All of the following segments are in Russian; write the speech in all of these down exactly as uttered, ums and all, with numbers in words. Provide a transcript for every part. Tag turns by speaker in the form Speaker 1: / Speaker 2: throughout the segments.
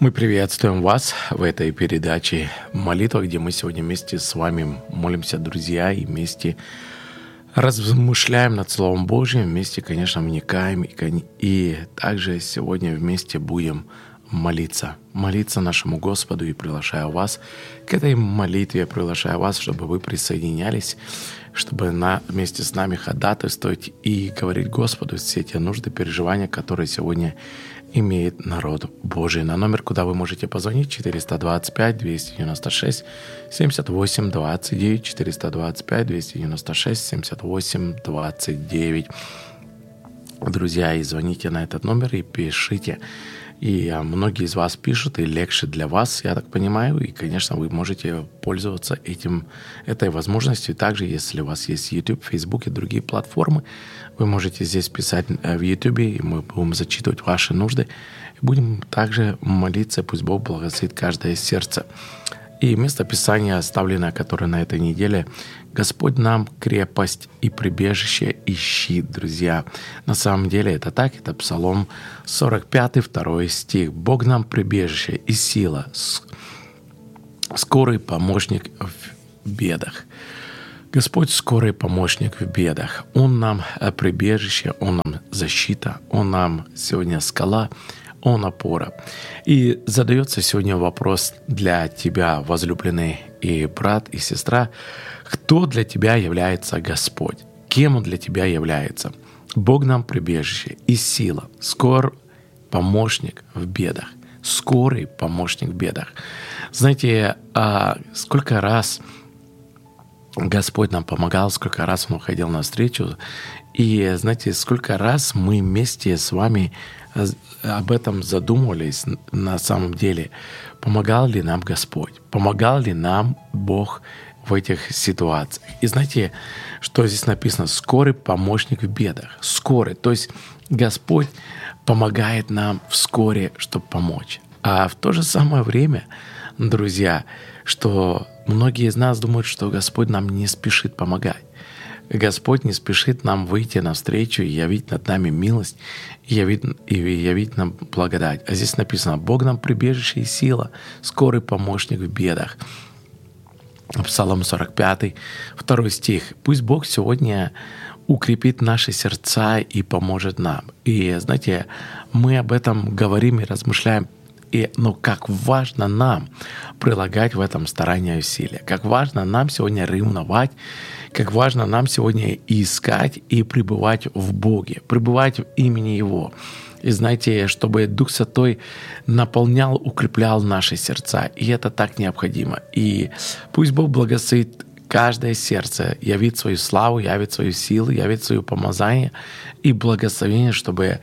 Speaker 1: Мы приветствуем вас в этой передаче «Молитва», где мы сегодня вместе с вами молимся, друзья, и вместе размышляем над Словом Божьим, вместе, конечно, вникаем, и, и также сегодня вместе будем молиться. Молиться нашему Господу, и приглашаю вас к этой молитве, приглашаю вас, чтобы вы присоединялись, чтобы на, вместе с нами ходатайствовать и говорить Господу все те нужды, переживания, которые сегодня имеет народ Божий. На номер, куда вы можете позвонить, четыреста двадцать пять двести девяносто шесть семьдесят восемь двадцать девять, четыреста двадцать пять двести девяносто шесть семьдесят восемь двадцать девять. Друзья, и звоните на этот номер и пишите. И а, многие из вас пишут, и легче для вас, я так понимаю. И, конечно, вы можете пользоваться этим, этой возможностью. Также, если у вас есть YouTube, Facebook и другие платформы, вы можете здесь писать в YouTube, и мы будем зачитывать ваши нужды. И будем также молиться, пусть Бог благословит каждое сердце. И место Писания, оставленное, которое на этой неделе: «Господь нам крепость и прибежище и щит», друзья. На самом деле это так, это Псалом сорок пять, второй стих. «Бог нам прибежище и сила, скорый помощник в бедах». Господь скорый помощник в бедах. Он нам прибежище, Он нам защита, Он нам сегодня скала, Он опора. И задается сегодня вопрос для тебя, возлюбленный и брат, и сестра: кто для тебя является Господь? Кем Он для тебя является? Бог нам прибежище и сила, скорый помощник в бедах. Скорый помощник в бедах. Знаете, сколько раз Господь нам помогал, сколько раз Он уходил навстречу. И знаете, сколько раз мы вместе с вами об этом задумывались на самом деле. Помогал ли нам Господь? Помогал ли нам Бог в этих ситуациях? И знаете, что здесь написано? Скорый помощник в бедах. Скорый. То есть Господь помогает нам вскоре, чтобы помочь. А в то же самое время, друзья, что многие из нас думают, что Господь нам не спешит помогать. Господь не спешит нам выйти навстречу и явить над нами милость, и явить, и явить нам благодать. А здесь написано: «Бог нам прибежище и сила, скорый помощник в бедах». Псалом сорок пять, второй стих. Пусть Бог сегодня укрепит наши сердца и поможет нам. И знаете, мы об этом говорим и размышляем. И, но как важно нам прилагать в этом старания и усилия, как важно нам сегодня ревновать, как важно нам сегодня искать и пребывать в Боге, пребывать в имени Его. И знаете, чтобы Дух Святой наполнял, укреплял наши сердца. И это так необходимо. И пусть Бог благословит каждое сердце, явит свою славу, явит свою силу, явит свое помазание и благословение, чтобы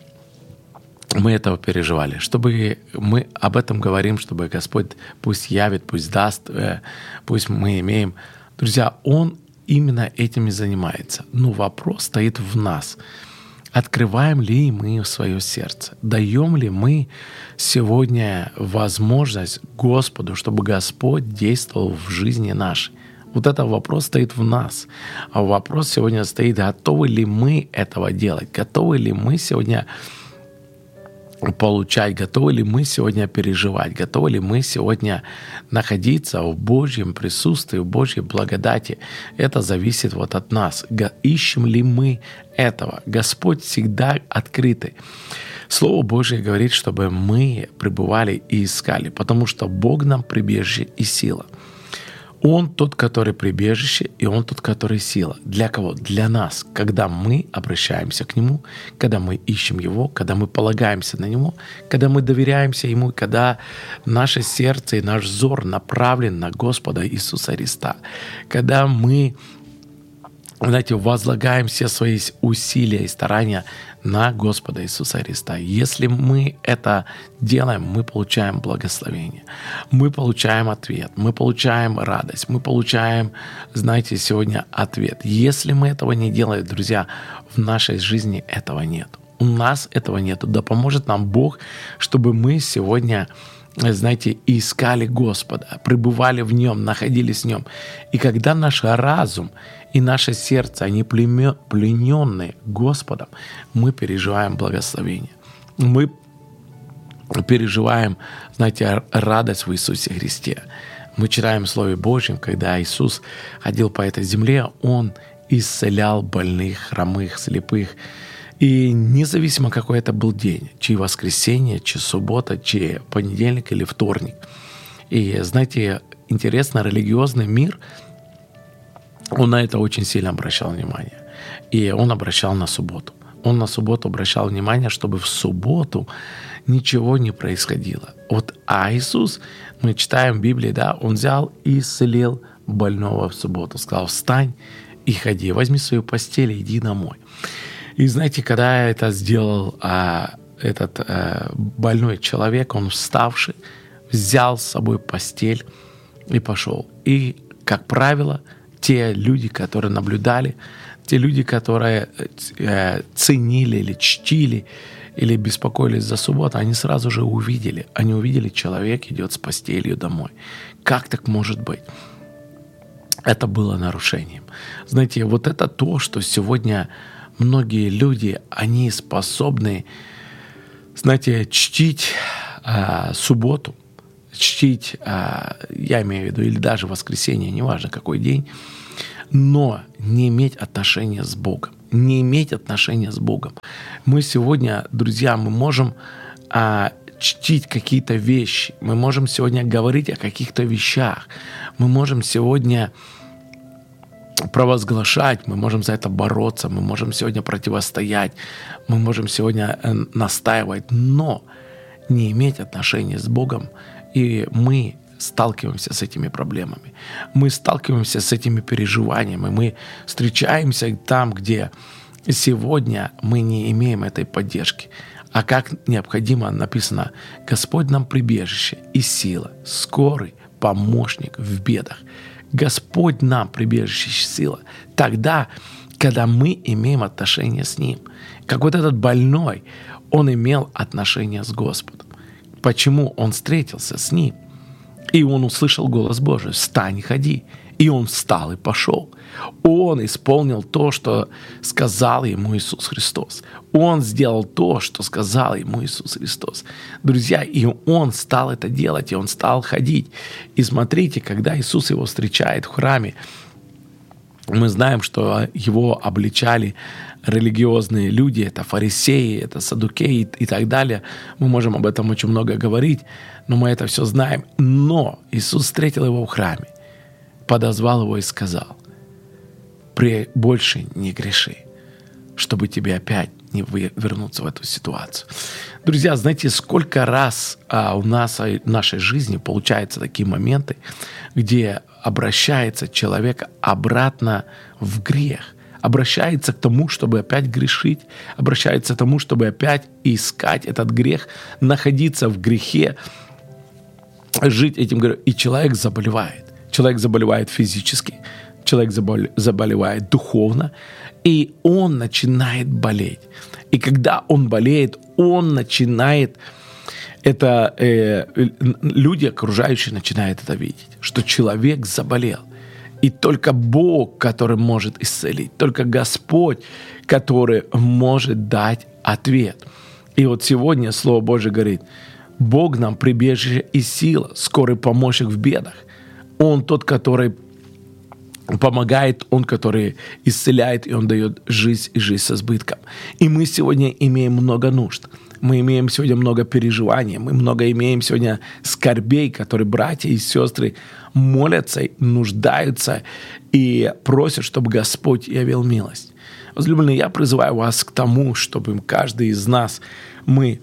Speaker 1: мы этого переживали, чтобы мы об этом говорим, чтобы Господь пусть явит, пусть даст, пусть мы имеем. Друзья, Он именно этим и занимается. Но вопрос стоит в нас. Открываем ли мы свое сердце? Даем ли мы сегодня возможность Господу, чтобы Господь действовал в жизни нашей? Вот этот вопрос стоит в нас. А вопрос сегодня стоит: готовы ли мы этого делать? Готовы ли мы сегодня получать, готовы ли мы сегодня переживать, готовы ли мы сегодня находиться в Божьем присутствии, в Божьей благодати. Это зависит вот от нас. Ищем ли мы этого? Господь всегда открытый. Слово Божье говорит, чтобы мы пребывали и искали, потому что Бог нам прибежище и сила. Он тот, который прибежище, и Он тот, который сила. Для кого? Для нас. Когда мы обращаемся к Нему, когда мы ищем Его, когда мы полагаемся на Него, когда мы доверяемся Ему, когда наше сердце и наш взор направлен на Господа Иисуса Христа, когда мы, знаете, возлагаем все свои усилия и старания на Господа Иисуса Христа. Если мы это делаем, мы получаем благословение, мы получаем ответ, мы получаем радость, мы получаем, знаете, сегодня ответ. Если мы этого не делаем, друзья, в нашей жизни этого нет. У нас этого нет. Да поможет нам Бог, чтобы мы сегодня, знаете, искали Господа, пребывали в Нем, находились в Нем. И когда наш разум и наше сердце, они плененные Господом, мы переживаем благословение. Мы переживаем, знаете, радость в Иисусе Христе. Мы читаем в Слове Божьем, когда Иисус ходил по этой земле, Он исцелял больных, хромых, слепых. И независимо, какой это был день, чи воскресенье, чи суббота, чи понедельник или вторник. И, знаете, интересно, религиозный мир, он на это очень сильно обращал внимание. И он обращал на субботу. Он на субботу обращал внимание, чтобы в субботу ничего не происходило. Вот, а Иисус, мы читаем в Библии, да, Он взял и исцелил больного в субботу. Сказал: встань и ходи, возьми свою постель и иди домой. И знаете, когда это сделал а, этот а, больной человек, он вставший, взял с собой постель и пошел. И, как правило, те люди, которые наблюдали, те люди, которые э, ценили или чтили, или беспокоились за субботу, они сразу же увидели. Они увидели, человек идет с постелью домой. Как так может быть? Это было нарушением. Знаете, вот это то, что сегодня многие люди, они способны, знаете, чтить э, субботу, чтить, э, я имею в виду, или даже воскресенье, неважно какой день, но не иметь отношения с Богом. Не иметь отношения с Богом. Мы сегодня, друзья, мы можем а, чтить какие-то вещи. Мы можем сегодня говорить о каких-то вещах. Мы можем сегодня провозглашать, мы можем за это бороться, мы можем сегодня противостоять, мы можем сегодня настаивать, но не иметь отношения с Богом. И мы сталкиваемся с этими проблемами. Мы сталкиваемся с этими переживаниями. Мы встречаемся там, где сегодня мы не имеем этой поддержки. А как необходимо написано: «Господь нам прибежище и сила, скорый помощник в бедах». Господь нам прибежище и сила тогда, когда мы имеем отношение с Ним. Как вот этот больной, он имел отношение с Господом. Почему? Он встретился с Ним. И он услышал голос Божий: «Встань и ходи». И он встал и пошел. Он исполнил то, что сказал ему Иисус Христос. Он сделал то, что сказал ему Иисус Христос. Друзья, и он стал это делать, и он стал ходить. И смотрите, когда Иисус его встречает в храме, мы знаем, что его обличали религиозные люди, это фарисеи, это саддукеи и так далее. Мы можем об этом очень много говорить, но мы это все знаем. Но Иисус встретил его в храме, подозвал его и сказал: больше не греши, чтобы тебе опять не вернуться в эту ситуацию. Друзья, знаете, сколько раз а, у нас в нашей жизни получаются такие моменты, где обращается человек обратно в грех, обращается к тому, чтобы опять грешить, обращается к тому, чтобы опять искать этот грех, находиться в грехе, жить этим грехом, и человек заболевает. Человек заболевает физически, человек заболевает духовно, и он начинает болеть. И когда он болеет, он начинает это, э, люди окружающие начинают это видеть, что человек заболел. И только Бог, который может исцелить, только Господь, который может дать ответ. И вот сегодня Слово Божие говорит: Бог нам прибежище и сила, скорый помощник в бедах. Он тот, который помогает, Он, который исцеляет, и Он дает жизнь и жизнь с избытком. И мы сегодня имеем много нужд. Мы имеем сегодня много переживаний. Мы много имеем сегодня скорбей, которые братья и сестры молятся, нуждаются и просят, чтобы Господь явил милость. Возлюбленные, я призываю вас к тому, чтобы каждый из нас, мы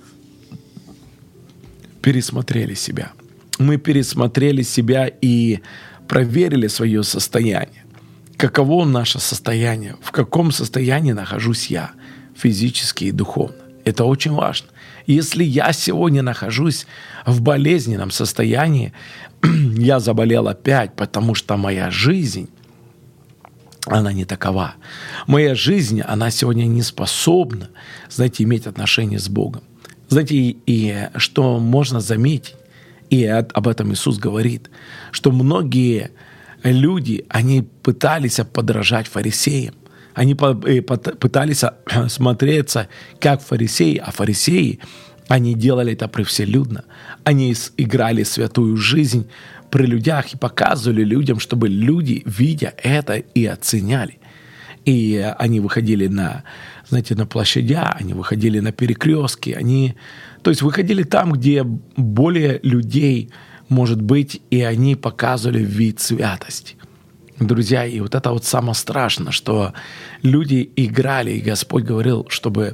Speaker 1: пересмотрели себя. Мы пересмотрели себя и проверили свое состояние. Каково наше состояние? В каком состоянии нахожусь я физически и духовно? Это очень важно. Если я сегодня нахожусь в болезненном состоянии, я заболел опять, потому что моя жизнь, она не такова. Моя жизнь, она сегодня не способна, знаете, иметь отношения с Богом. Знаете, и, и что можно заметить, и об этом Иисус говорит, что многие люди, они пытались подражать фарисеям. Они пытались смотреться как фарисеи, а фарисеи Они делали это превселюдно. Они играли святую жизнь при людях и показывали людям, чтобы люди, видя это, и оценяли. И они выходили на, знаете, на площадя, они выходили на перекрестки, они, то есть выходили там, где более людей может быть, и они показывали вид святости. Друзья, и вот это вот самое страшное, что люди играли, и Господь говорил, чтобы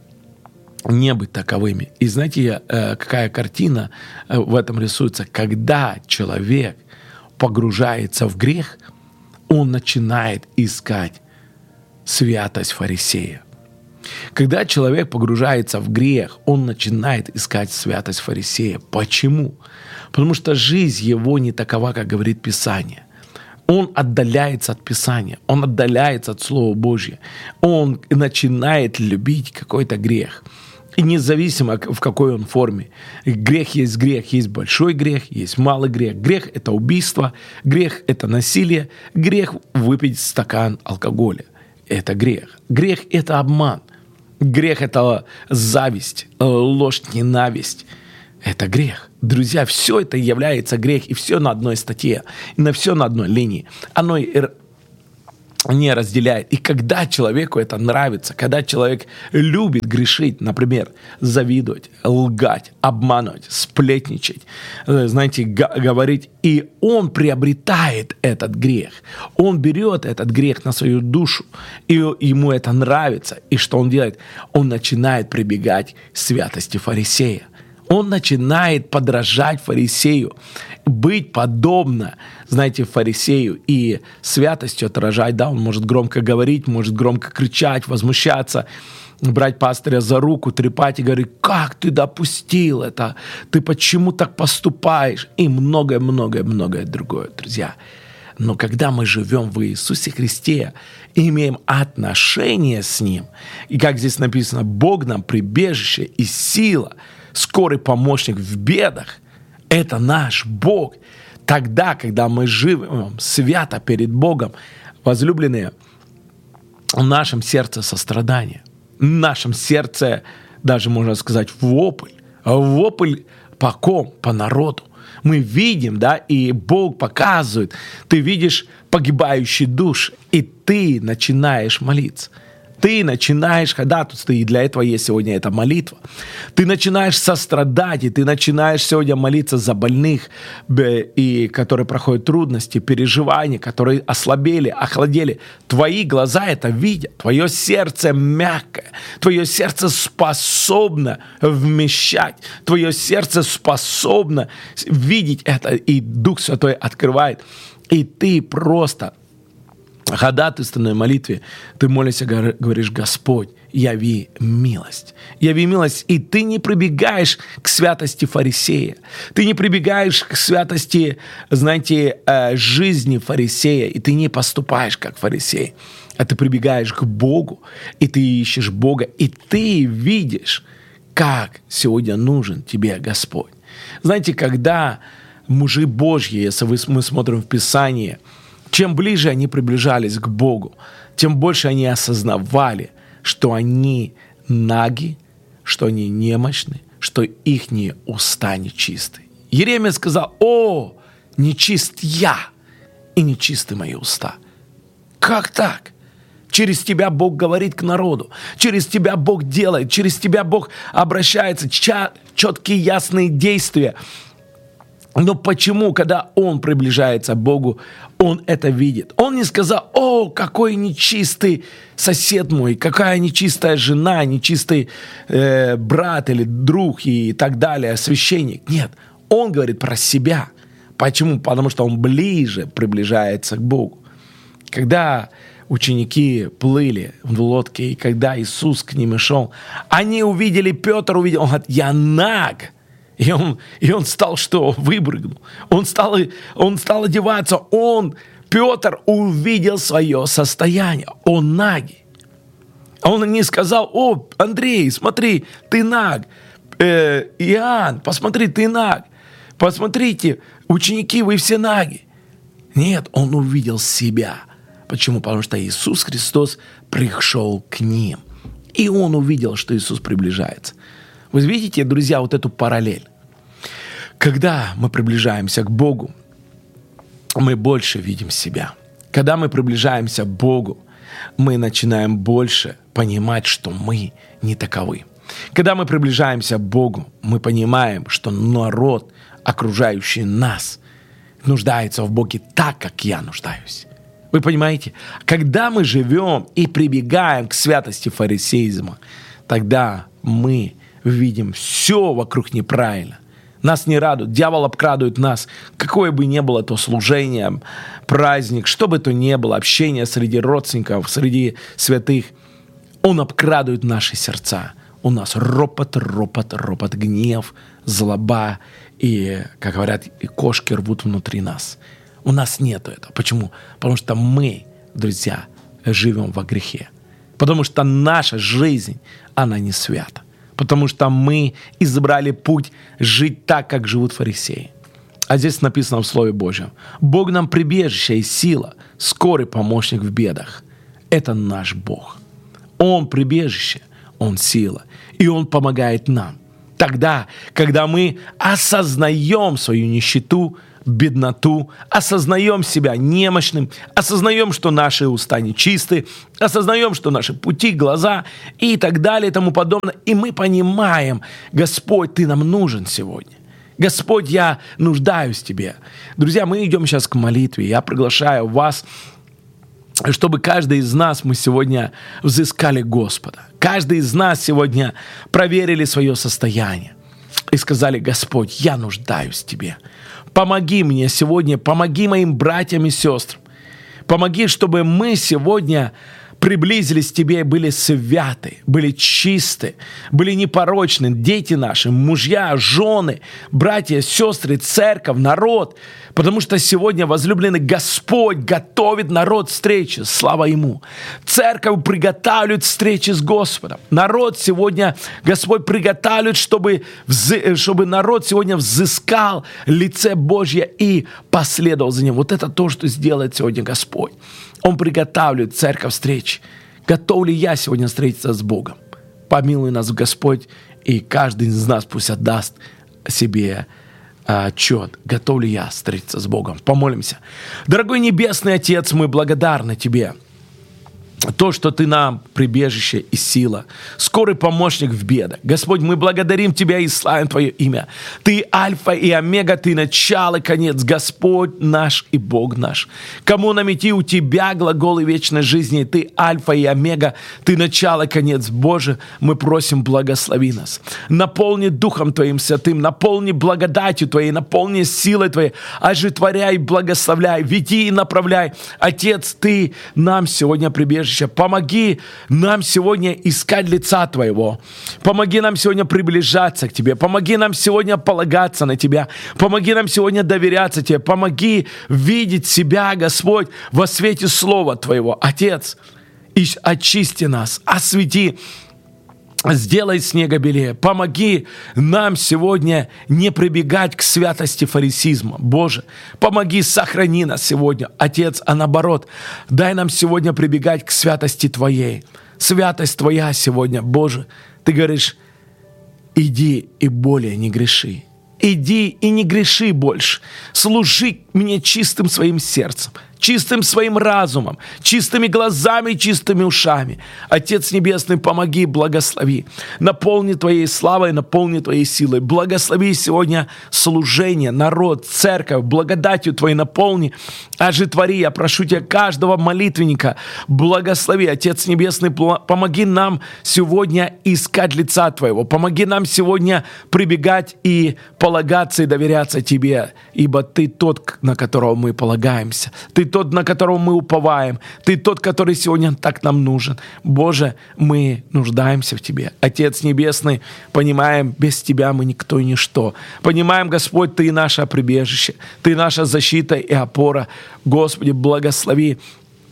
Speaker 1: не быть таковыми. И знаете, какая картина в этом рисуется? Когда человек погружается в грех, он начинает искать святость фарисея. Когда человек погружается в грех, он начинает искать святость фарисея. Почему? Потому что жизнь его не такова, как говорит Писание. Он отдаляется от Писания, он отдаляется от Слова Божьего. Он начинает любить какой-то грех. И независимо, в какой он форме. Грех есть грех. Есть большой грех, есть малый грех. Грех – это убийство, грех – это насилие, грех – выпить стакан алкоголя. Это грех. Грех – это обман. Грех – это зависть, ложь, ненависть. Это грех. Друзья, все это является грех, и все на одной статье, и на все на одной линии. Оно не разделяет. И когда человеку это нравится, когда человек любит грешить, например, завидовать, лгать, обманывать, сплетничать, знаете, говорить, и он приобретает этот грех, он берет этот грех на свою душу, и ему это нравится. И что он делает? Он начинает прибегать к святости фарисея. Он начинает подражать фарисею, быть подобно, знаете, фарисею и святостью отражать. Да? Он может громко говорить, может громко кричать, возмущаться, брать пастыря за руку, трепать и говорить: как ты допустил это? Ты почему так поступаешь? И многое-многое-многое другое, друзья. Но когда мы живем в Иисусе Христе и имеем отношения с Ним, и как здесь написано, Бог нам прибежище и сила, скорый помощник в бедах, это наш Бог. Тогда, когда мы живем свято перед Богом, возлюбленные, в нашем сердце сострадание, в нашем сердце, даже можно сказать, вопль. Вопль по ком? По народу. Мы видим, да, и Бог показывает. Ты видишь погибающий душ, и ты начинаешь молиться. Ты начинаешь ходатайствовать, и для этого есть сегодня эта молитва. Ты начинаешь сострадать, и ты начинаешь сегодня молиться за больных, и которые проходят трудности, переживания, которые ослабели, охладели. Твои глаза это видят, твое сердце мягкое, твое сердце способно вмещать, твое сердце способно видеть это, и Дух Святой открывает. И ты просто в ходатайственной молитве ты молишься, говоришь: Господь, яви милость. Яви милость, и ты не прибегаешь к святости фарисея. Ты не прибегаешь к святости, знаете, жизни фарисея, и ты не поступаешь как фарисей, а ты прибегаешь к Богу, и ты ищешь Бога, и ты видишь, как сегодня нужен тебе Господь. Знаете, когда мужи Божьи, если мы смотрим в Писание, чем ближе они приближались к Богу, тем больше они осознавали, что они наги, что они немощны, что их уста нечисты. Иеремия сказал: «О, нечист я, и нечисты мои уста». Как так? Через тебя Бог говорит к народу, через тебя Бог делает, через тебя Бог обращается, четкие ясные действия. Но почему, когда он приближается к Богу, он это видит? Он не сказал: «О, какой нечистый сосед мой, какая нечистая жена, нечистый э, брат или друг и так далее, священник». Нет, он говорит про себя. Почему? Потому что он ближе приближается к Богу. Когда ученики плыли в лодке, и когда Иисус к ним шел, они увидели, Петр увидел, он говорит: «Я наг». И он, и он стал что? Выпрыгнул. Он стал, он стал одеваться. Он, Петр, увидел свое состояние. Он нагий. Он не сказал: «О, Андрей, смотри, ты наг. Э, Иоанн, посмотри, ты наг. Посмотрите, ученики, вы все наги». Нет, он увидел себя. Почему? Потому что Иисус Христос пришел к ним. И он увидел, что Иисус приближается. Вы видите, друзья, вот эту параллель? Когда мы приближаемся к Богу, мы больше видим себя. Когда мы приближаемся к Богу, мы начинаем больше понимать, что мы не таковы. Когда мы приближаемся к Богу, мы понимаем, что народ, окружающий нас, нуждается в Боге так, как я нуждаюсь. Вы понимаете? Когда мы живем и прибегаем к святости фарисеизма, тогда мы видим все вокруг неправильно. Нас не радует, дьявол обкрадывает нас. Какое бы ни было то служение, праздник, что бы то ни было, общение среди родственников, среди святых, он обкрадывает наши сердца. У нас ропот, ропот, ропот, гнев, злоба и, как говорят, и кошки рвут внутри нас. У нас нет этого. Почему? Потому что мы, друзья, живем во грехе. Потому что наша жизнь, она не свята. Потому что мы избрали путь жить так, как живут фарисеи. А здесь написано в Слове Божьем: Бог нам прибежище и сила, скорый помощник в бедах. Это наш Бог. Он прибежище, Он сила, и Он помогает нам. Тогда, когда мы осознаем свою нищету, бедноту, осознаем себя немощным, осознаем, что наши уста нечисты, осознаем, что наши пути, глаза и так далее и тому подобное. И мы понимаем: Господь, Ты нам нужен сегодня. Господь, я нуждаюсь в Тебе. Друзья, мы идем сейчас к молитве. Я приглашаю вас, чтобы каждый из нас мы сегодня взыскали Господа. Каждый из нас сегодня проверили свое состояние и сказали: Господь, я нуждаюсь в Тебе. Помоги мне сегодня, помоги моим братьям и сестрам. Помоги, чтобы мы сегодня приблизились к Тебе и были святы, были чисты, были непорочны. Дети наши, мужья, жены, братья, сестры, церковь, народ. Потому что сегодня, возлюбленный, Господь готовит народ встречи. Слава Ему. Церковь приготавливает встречи с Господом. Народ сегодня, Господь приготавливает, чтобы, взы, чтобы народ сегодня взыскал лице Божье и последовал за Ним. Вот это то, что сделает сегодня Господь. Он приготавливает церковь встреч. Готов ли я сегодня встретиться с Богом? Помилуй нас, Господь, и каждый из нас пусть отдаст себе отчет, готов ли я встретиться с Богом. Помолимся. Дорогой Небесный Отец, мы благодарны Тебе. То, что Ты нам прибежище и сила, скорый помощник в бедах. Господь, мы благодарим Тебя и славим Твое имя. Ты Альфа и Омега, Ты начало и конец, Господь наш и Бог наш. Кому нам идти? У Тебя глаголы вечной жизни. Ты Альфа и Омега, Ты начало и конец. Боже, мы просим, благослови нас. Наполни Духом Твоим Святым, наполни благодатью Твоей, наполни силой Твоей, ожитворяй, благословляй, веди и направляй. Отец, Ты нам сегодня прибежище. Помоги нам сегодня искать лица Твоего. Помоги нам сегодня приближаться к Тебе. Помоги нам сегодня полагаться на Тебя. Помоги нам сегодня доверяться Тебе. Помоги видеть себя, Господь, во свете Слова Твоего. Отец, очисти нас, освети, сделай снега белее. Помоги нам сегодня не прибегать к святости фарисизма. Боже, помоги, сохрани нас сегодня, Отец, а наоборот, дай нам сегодня прибегать к святости Твоей. Святость Твоя сегодня, Боже, Ты говоришь: иди и более не греши. Иди и не греши больше. Служи мне чистым своим сердцем, чистым своим разумом, чистыми глазами, чистыми ушами. Отец Небесный, помоги, благослови. Наполни Твоей славой, наполни Твоей силой. Благослови сегодня служение, народ, церковь, благодатью Твоей наполни. Ожитвори, я прошу Тебя, каждого молитвенника благослови. Отец Небесный, помоги нам сегодня искать лица Твоего. Помоги нам сегодня прибегать и полагаться и доверяться Тебе, ибо Ты тот, на которого мы полагаемся. Ты тот, на которого мы уповаем. Ты тот, который сегодня так нам нужен. Боже, мы нуждаемся в Тебе. Отец Небесный, понимаем, без Тебя мы никто и ничто. Понимаем, Господь, Ты наше прибежище. Ты наша защита и опора. Господи, благослови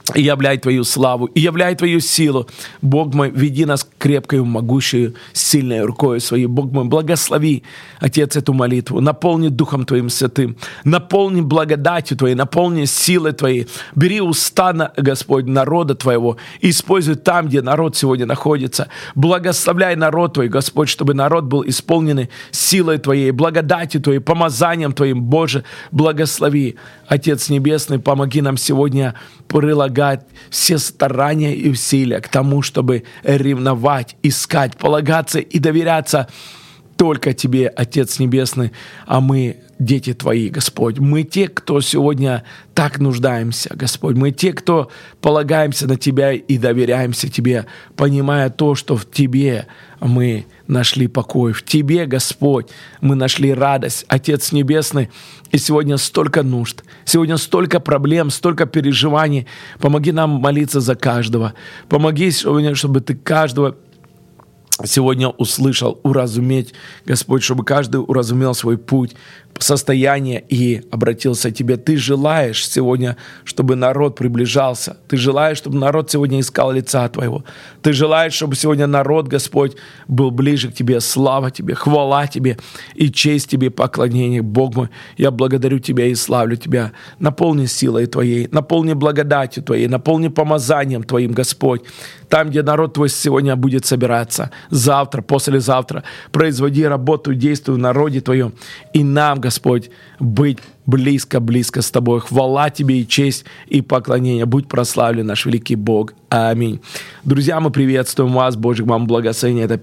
Speaker 1: и являй Твою славу, и являй Твою силу. Бог мой, веди нас крепкою, могущей, сильной рукой Своей. Бог мой, благослови, Отец, эту молитву. Наполни Духом Твоим Святым. Наполни благодатью Твоей, наполни силой Твоей. Бери уста, Господь, народа Твоего. И используй там, где народ сегодня находится. Благословляй народ Твой, Господь, чтобы народ был исполнен силой Твоей, благодатью Твоей, помазанием Твоим. Боже, благослови. Отец Небесный, помоги нам сегодня прилагать все старания и усилия к тому, чтобы ревновать, искать, полагаться и доверяться только Тебе, Отец Небесный, а мы дети Твои, Господь. Мы те, кто сегодня так нуждаемся, Господь. Мы те, кто полагаемся на Тебя и доверяемся Тебе, понимая то, что в Тебе мы нашли покой. В Тебе, Господь, мы нашли радость, Отец Небесный. И сегодня столько нужд, сегодня столько проблем, столько переживаний. Помоги нам молиться за каждого. Помоги сегодня, чтобы Ты каждого сегодня услышал, уразуметь, Господь, чтобы каждый уразумел свой путь, состояние и обратился к Тебе. Ты желаешь сегодня, чтобы народ приближался. Ты желаешь, чтобы народ сегодня искал лица Твоего. Ты желаешь, чтобы сегодня народ, Господь, был ближе к Тебе. Слава Тебе, хвала Тебе и честь Тебе, поклонение. Бог мой, я благодарю Тебя и славлю Тебя. Наполни силой Твоей, наполни благодатью Твоей, наполни помазанием Твоим, Господь. Там, где народ Твой сегодня будет собираться, завтра, послезавтра, производи работу, действуй в народе Твоем. И нам, Господь, быть близко-близко с Тобой. Хвала Тебе и честь и поклонение. Будь прославлен наш великий Бог. Аминь. Друзья, мы приветствуем вас. Божьих вам благословений. Это